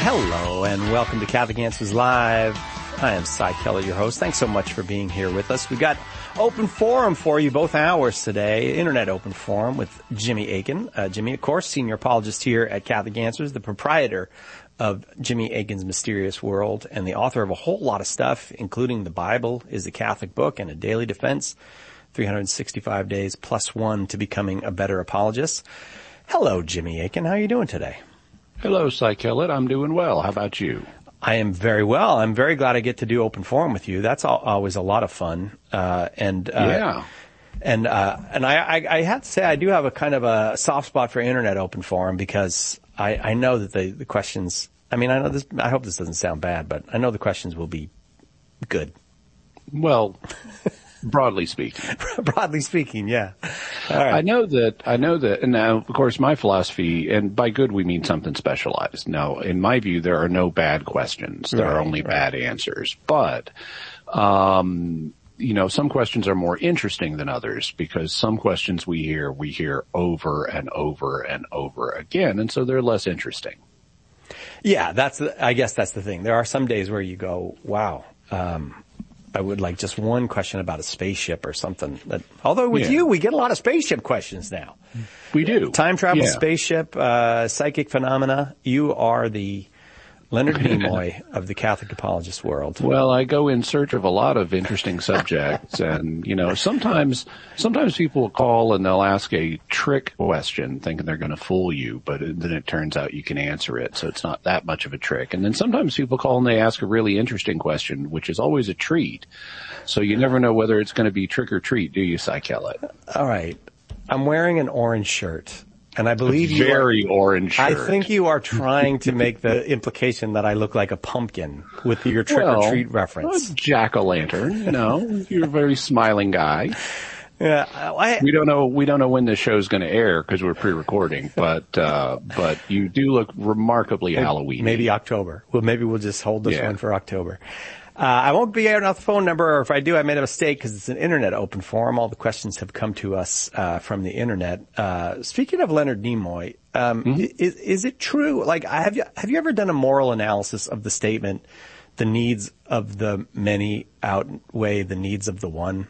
Hello and welcome to Catholic Answers Live. I am Cy Keller, your host. Thanks so much for being here with us. We got open forum for you both hours today, Internet Open Forum with Jimmy Akin. Jimmy, of course, senior apologist here at Catholic Answers, the proprietor of Jimmy Akin's Mysterious World and the author of a whole lot of stuff, including The Bible is a Catholic Book and a Daily Defense, 365 Days plus one to becoming a better apologist. Hello, Jimmy Akin. How are you doing today? Hello, Cy Kellett. I'm doing well. How about you? I am very well. I'm very glad I get to do open forum with you. That's always a lot of fun. And I have to say I do have a kind of a soft spot for Internet Open Forum because I know that the questions, I hope this doesn't sound bad, but I know the questions will be good. Well, broadly speaking. Broadly speaking, yeah. All right. I know that, and now, of course, my philosophy, and by good we mean something specialized. Now, in my view, there are no bad questions. There are only bad answers. But, some questions are more interesting than others because some questions we hear over and over and over again, and so they're less interesting. Yeah, I guess that's the thing. There are some days where you go, wow, I would like just one question about a spaceship or something. Although with you, we get a lot of spaceship questions now. We do. Time travel, spaceship, psychic phenomena. You are the Leonard Nimoy of the Catholic apologist world. Well, I go in search of a lot of interesting subjects and, sometimes people will call and they'll ask a trick question thinking they're going to fool you, but then it turns out you can answer it, so it's not that much of a trick. And then sometimes people call and they ask a really interesting question, which is always a treat. So you never know whether it's going to be trick or treat, do you, Cy Kellett? All right. I'm wearing an orange shirt. And I believe you very orange shirt. I think you are trying to make the implication that I look like a pumpkin with your trick-or-treat reference. Jack-o'-lantern, you're a very smiling guy. Yeah, we don't know when this show's going to air because we're pre-recording, but you do look remarkably Halloween. Maybe October. Well, maybe we'll just hold this one for October. I won't be airing out the phone number, or if I do, I made a mistake because it's an Internet Open Forum. All the questions have come to us from the Internet. Speaking of Leonard Nimoy, is it true? Like, have you ever done a moral analysis of the statement, "The needs of the many outweigh the needs of the one"?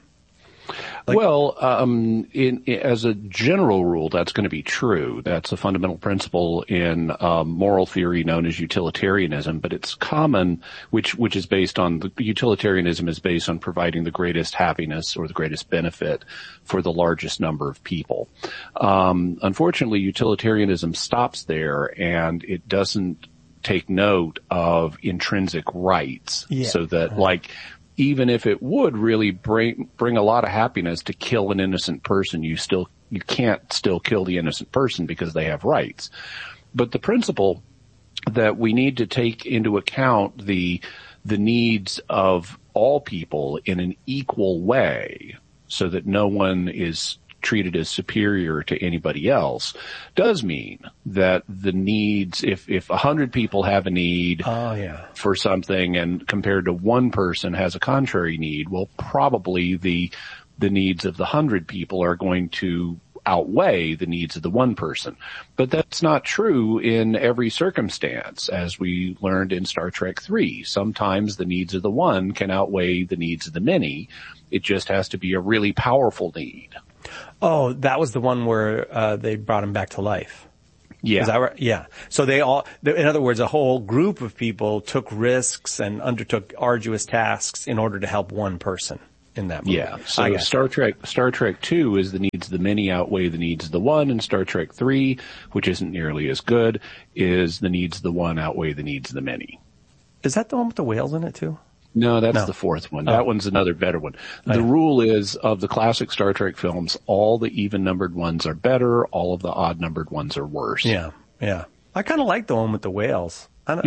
As a general rule, that's going to be true. That's a fundamental principle in moral theory known as utilitarianism, but it's common, which is based on, the utilitarianism is based on providing the greatest happiness or the greatest benefit for the largest number of people. Unfortunately, utilitarianism stops there and it doesn't take note of intrinsic rights. So that, even if it would really bring a lot of happiness to kill an innocent person, you can't still kill the innocent person because they have rights. But the principle that we need to take into account the needs of all people in an equal way so that no one is treated as superior to anybody else does mean that the needs, if 100 people have a need for something and compared to one person has a contrary need, well, probably the needs of the 100 people are going to outweigh the needs of the one person. But that's not true in every circumstance, as we learned in Star Trek 3. Sometimes the needs of the one can outweigh the needs of the many. It just has to be a really powerful need. Oh, that was the one where they brought him back to life. Yeah. Is that right? Yeah. So in other words, a whole group of people took risks and undertook arduous tasks in order to help one person in that movie. Yeah. So Star Trek 2 is the needs of the many outweigh the needs of the one, and Star Trek 3, which isn't nearly as good, is the needs of the one outweigh the needs of the many. Is that the one with the whales in it too? No, that's the fourth one. That one's another better one. The rule is, of the classic Star Trek films, all the even-numbered ones are better, all of the odd-numbered ones are worse. Yeah. I kind of like the one with the whales.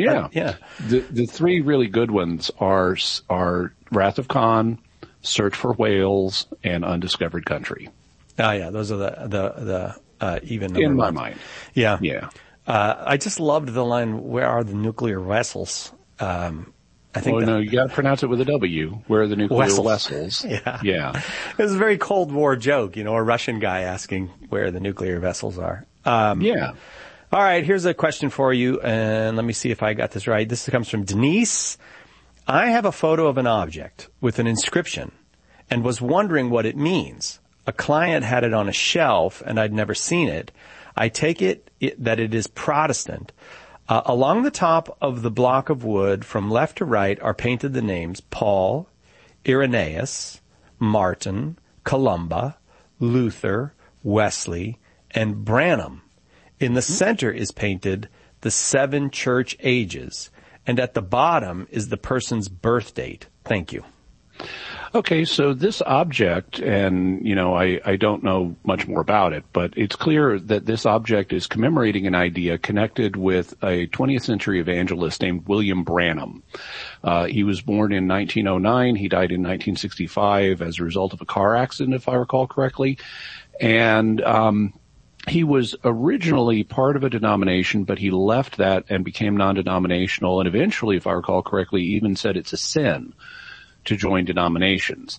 The three really good ones are Wrath of Khan, Search for Whales, and Undiscovered Country. Oh, yeah. Those are the even-numbered in my ones. mind. Yeah. I just loved the line, "Where are the nuclear vessels?" I think you got to pronounce it with a W. Where are the nuclear vessels? Yeah. It was a very Cold War joke, a Russian guy asking where the nuclear vessels are. All right, here's a question for you, and let me see if I got this right. This comes from Denise. I have a photo of an object with an inscription and was wondering what it means. A client had it on a shelf, and I'd never seen it. I take it that it is Protestant. Along the top of the block of wood, from left to right, are painted the names Paul, Irenaeus, Martin, Columba, Luther, Wesley, and Branham. In the center is painted the 7 church ages, and at the bottom is the person's birth date. Thank you. Okay, so this object, and, I don't know much more about it, but it's clear that this object is commemorating an idea connected with a 20th century evangelist named William Branham. He was born in 1909. He died in 1965 as a result of a car accident, if I recall correctly. And he was originally part of a denomination, but he left that and became non-denominational, and eventually, if I recall correctly, even said it's a sin to join denominations.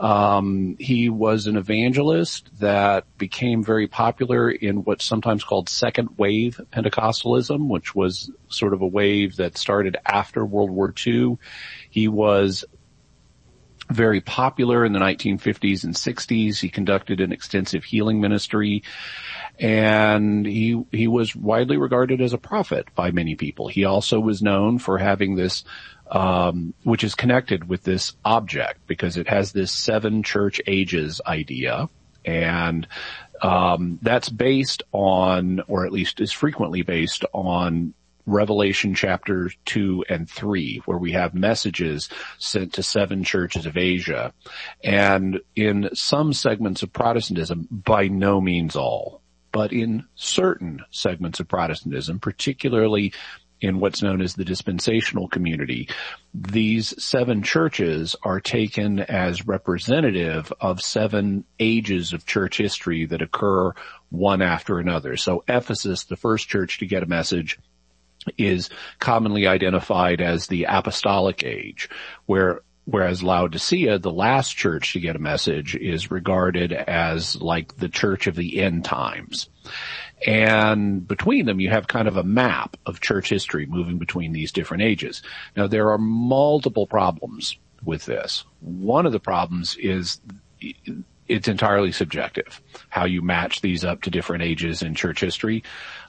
He was an evangelist that became very popular in what's sometimes called second wave Pentecostalism, which was sort of a wave that started after World War II. He was very popular in the 1950s and 60s. He conducted an extensive healing ministry, and he was widely regarded as a prophet by many people. He also was known for having this which is connected with this object because it has this 7 church ages idea. And that's based on, or at least is frequently based on, Revelation chapter 2 and 3, where we have messages sent to 7 churches of Asia. And in some segments of Protestantism, by no means all, but in certain segments of Protestantism, particularly in what's known as the dispensational community, these 7 churches are taken as representative of 7 ages of church history that occur one after another. So Ephesus, the first church to get a message, is commonly identified as the apostolic age, whereas Laodicea, the last church to get a message, is regarded as like the church of the end times. And between them, you have kind of a map of church history moving between these different ages. Now, there are multiple problems with this. One of the problems is it's entirely subjective, how you match these up to different ages in church history.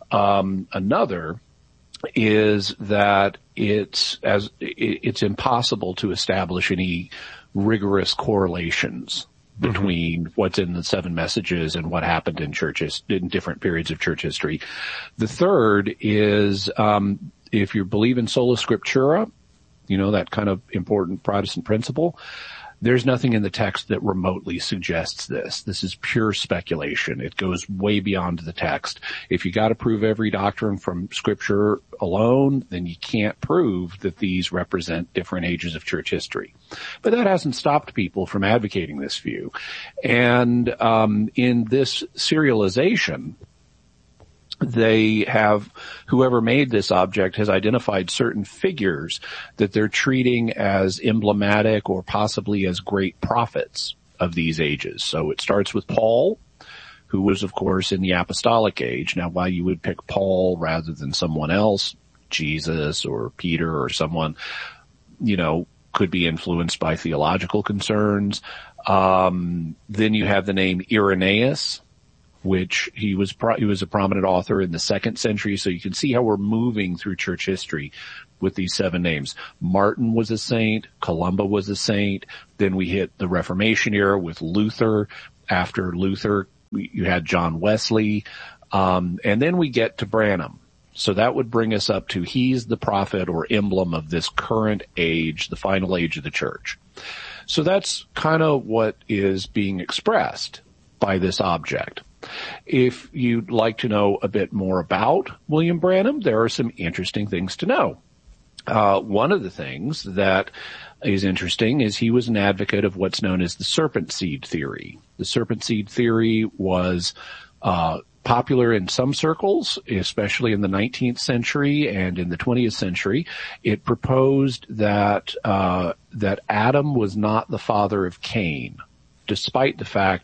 Another is that it's impossible to establish any rigorous correlations between what's in the 7 messages and what happened in churches in different periods of church history. The third is, if you believe in sola scriptura, that kind of important Protestant principle, there's nothing in the text that remotely suggests this. This is pure speculation. It goes way beyond the text. If you got to prove every doctrine from Scripture alone, then you can't prove that these represent different ages of church history. But that hasn't stopped people from advocating this view. And in this serialization, whoever made this object has identified certain figures that they're treating as emblematic or possibly as great prophets of these ages. So it starts with Paul, who was, of course, in the apostolic age. Now, why you would pick Paul rather than someone else, Jesus or Peter or someone, could be influenced by theological concerns. Then you have the name Irenaeus, which he was a prominent author in the 2nd century. So you can see how we're moving through church history with these 7 names. Martin was a saint. Columba was a saint. Then we hit the Reformation era with Luther. After Luther, you had John Wesley. And then we get to Branham. So that would bring us up to he's the prophet or emblem of this current age, the final age of the church. So that's kind of what is being expressed by this object. If you'd like to know a bit more about William Branham, there are some interesting things to know. One of the things that is interesting is he was an advocate of what's known as the serpent seed theory. The serpent seed theory was popular in some circles, especially in the 19th century and in the 20th century. It proposed that Adam was not the father of Cain, despite the fact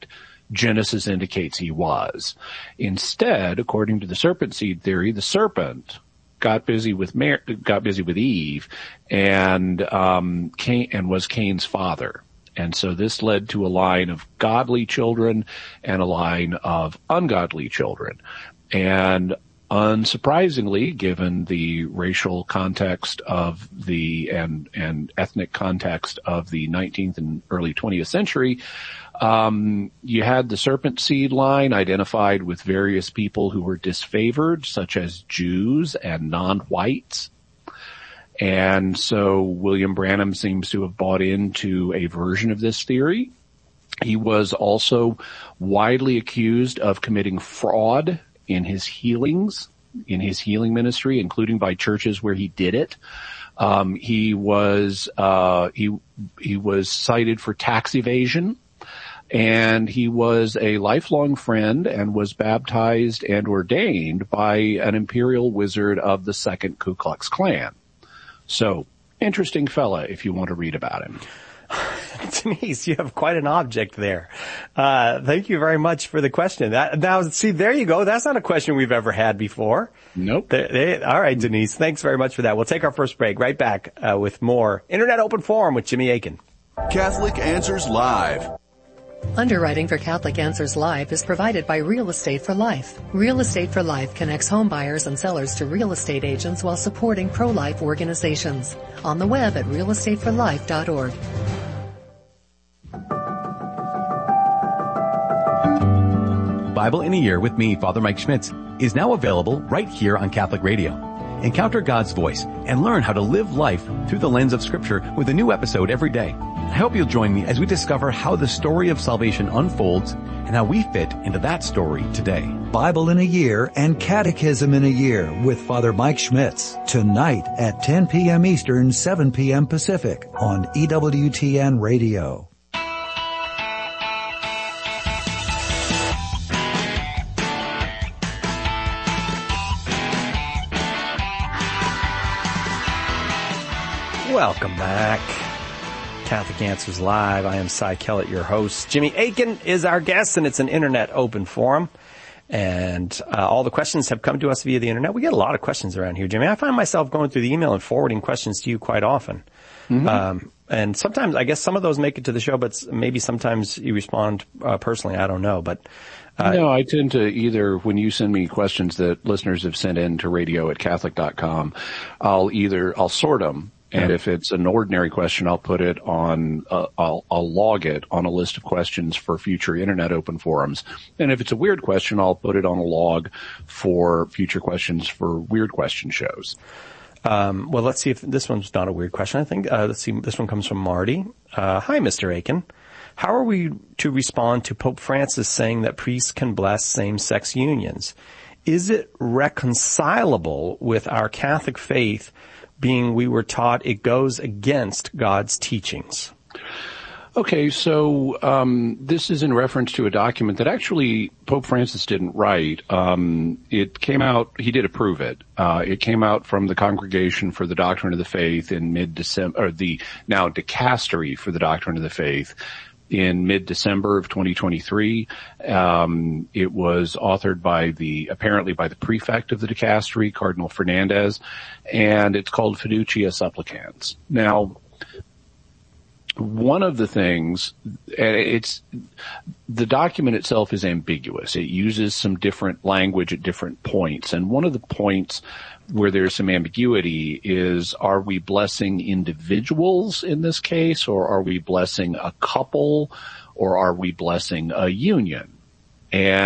Genesis indicates he was. Instead, according to the serpent seed theory, the serpent got busy with Eve and was Cain's father. And so this led to a line of godly children and a line of ungodly children. And unsurprisingly, given the racial context of and ethnic context of the 19th and early 20th century, you had the serpent seed line identified with various people who were disfavored, such as Jews and non-whites. And so William Branham seems to have bought into a version of this theory. He was also widely accused of committing fraud in his healing ministry, including by churches where he did it. He was cited for tax evasion, and he was a lifelong friend and was baptized and ordained by an imperial wizard of the Second Ku Klux Klan. So, interesting fella if you want to read about him. Denise, you have quite an object there. Thank you very much for the question. Now, see, there you go. That's not a question we've ever had before. Nope. All right, Denise. Thanks very much for that. We'll take our first break. Right back with more Internet Open Forum with Jimmy Akin. Catholic Answers Live. Underwriting for Catholic Answers Live is provided by Real Estate for Life. Real Estate for Life connects home buyers and sellers to real estate agents while supporting pro-life organizations. On the web at realestateforlife.org. Bible in a Year with me, Father Mike Schmitz, is now available right here on Catholic Radio. Encounter God's voice and learn how to live life through the lens of Scripture with a new episode every day. I hope you'll join me as we discover how the story of salvation unfolds and how we fit into that story today. Bible in a Year and Catechism in a Year with Father Mike Schmitz, tonight at 10 p.m. Eastern, 7 p.m. Pacific on EWTN Radio. Welcome back. Catholic Answers Live. I am Cy Kellett, your host. Jimmy Akin is our guest, and it's an Internet Open Forum. And all the questions have come to us via the Internet. We get a lot of questions around here, Jimmy. I find myself going through the email and forwarding questions to you quite often. Mm-hmm. And sometimes, I guess some of those make it to the show, but maybe sometimes you respond personally. I don't know. But no, I tend to either, when you send me questions that listeners have sent in to radio@catholic.com, I'll sort them. And if it's an ordinary question, I'll put it on, I'll log it on a list of questions for future Internet Open Forums. And if it's a weird question, I'll put it on a log for future questions for weird question shows. Well, let's see if this one's not a weird question. I think, let's see, this one comes from Marty. Hi, Mr. Akin. How are we to respond to Pope Francis saying that priests can bless same-sex unions? Is it reconcilable with our Catholic faith, being we were taught it goes against God's teachings? Okay, so this is in reference to a document that actually Pope Francis didn't write. It came out, he did approve it. It came out from the Congregation for the Doctrine of the Faith in mid-December, or the now Dicastery for the Doctrine of the Faith in mid-December of 2023. It was authored apparently by the prefect of the Dicastery, Cardinal Fernandez, and it's called Fiducia Supplicans. Now, one of the things, the document itself is ambiguous. It uses some different language at different points, and one of the points where there's some ambiguity is, are we blessing individuals in this case, or are we blessing a couple, or are we blessing a union? And